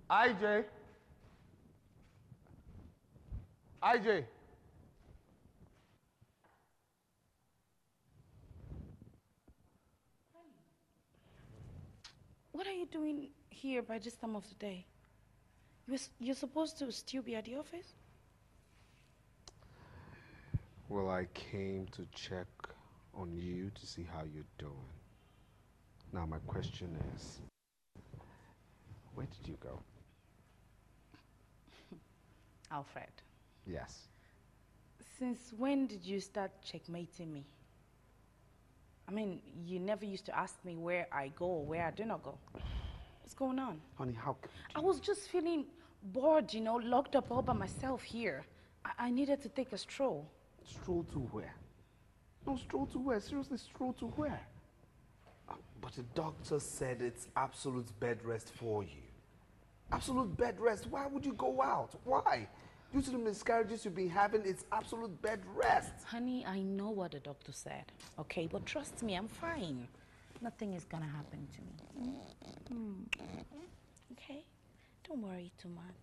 IJ. IJ. What are you doing here by this time of the day? You're supposed to still be at the office? Well, I came to check on you to see how you're doing. Now, my question is, where did you go? Alfred. Yes. Since when did you start checkmating me? I mean, you never used to ask me where I go or where I do not go. What's going on? Honey, how could you? I was just feeling bored, you know, locked up all by myself here. I needed to take a stroll. Stroll to where? No, stroll to where? Seriously, stroll to where? But the doctor said it's absolute bed rest for you. Absolute bed rest. Why would you go out? Why? Due to the miscarriages you've been having, it's absolute bed rest. Honey, I know what the doctor said, okay? But trust me, I'm fine. Nothing is gonna happen to me. Okay? Don't worry too much.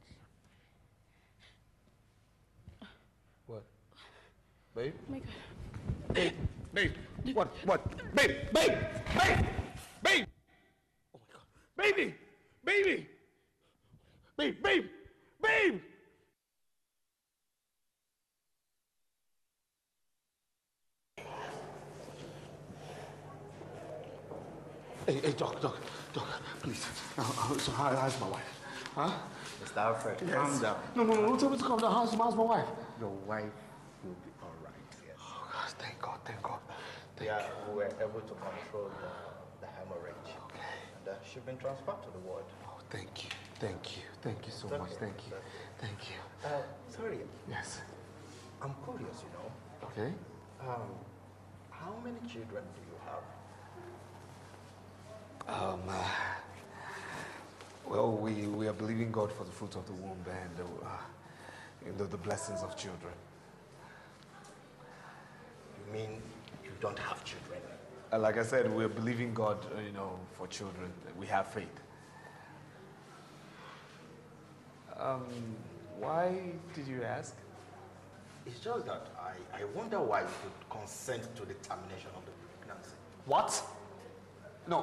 What? Babe? Oh my God. Babe! Babe! What? Babe! Babe! Babe! Babe! Oh my God. Baby! Baby! Babe! Babe! Babe! Hey, doc, please. So how's my wife? Huh? Mr. Alfred, Yes. calm down. No, tell me to calm down. How's my wife? Your wife will be all right, yes. Oh, gosh, thank God. Yeah, we were able to control the hemorrhage. Okay. And she's been transferred to the ward. Oh, thank you so It's much. okay. Thank you. Sorry, Yes. I'm curious, you know. Okay. How many children do you have? Well, we are believing God for the fruit of the womb and the blessings of children. You mean you don't have children? Like I said, we're believing God, for children. We have faith. Why did you ask? It's just that I wonder why you could consent to the termination of the pregnancy. What? No.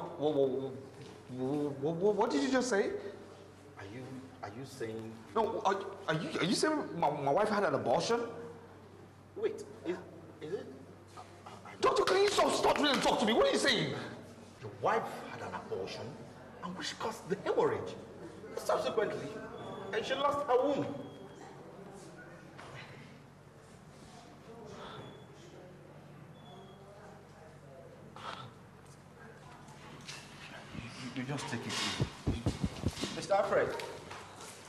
What did you just say? Are you saying? No. Are you saying my wife had an abortion? Wait, is it? Doctor, can you stop really and talk to me? What are you saying? Your wife had an abortion, and which caused the hemorrhage. Subsequently, and she lost her womb. You just take it easy. Mr. Alfred.